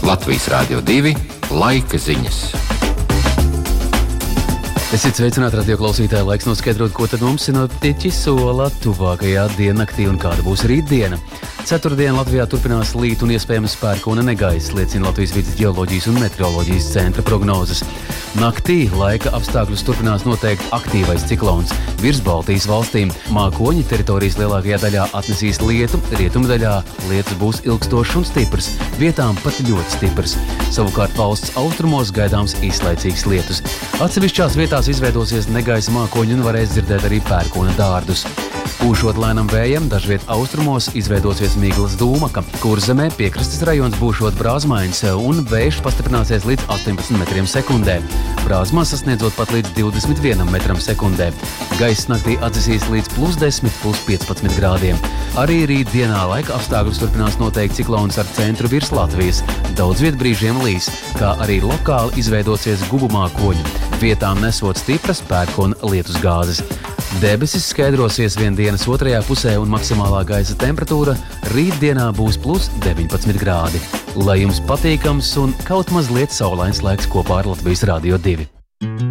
Latvijas Rādio 2 laika ziņas. Esiet sveicināti, radio klausītāji, laiks noskaidrot, ko tad mums sinoptiķi sola tuvākajā diennaktī un kāda būs rītdiena. Ceturtdien Latvijā turpinās līt un iespējams pērkona negaiss, liecina Latvijas vides ģeoloģijas un meteoroloģijas centra prognozes. Naktī laika apstākļus turpinās noteikt aktīvais ciklons. Virs Baltijas valstīm mākoņi teritorijas lielākajā daļā atnesīs lietu, rietumdaļā lietus būs ilgstošs un stiprs, vietām pat ļoti stiprs. Savukārt valsts austrumos gaidāms īslaicīgs lietus. Atsevišķās vietās izveidosies negaisa mākoņi un varēs dzirdēt arī pērkona dārdus. Pūšot lēnam vējam, dažviet austrumos izveidosies miglas dūmaka, Kurzemē piekrastes rajons būšot brāzmains un vējš pastiprināsies līdz 18 metriem sekundē. Brāzmā sasniedzot pat līdz 21 metram sekundē. Gaiss naktī atdzisīs līdz +10, +15 grādiem. Arī rītdienā laika apstākļus turpinās noteikt ciklons ar centru virs Latvijas. Daudz viet brīžiem līs, kā arī lokāli izveidosies gubumākoņi, vietām nesot stipras pērkona lietus gāzes. Debesis skaidrosies vien dienas otrajā pusē un maksimālā gaisa temperatūra rītdienā būs +19 grādi. Lai jums patīkams un kaut mazliet saulains laiks kopā ar Latvijas Rādio 2.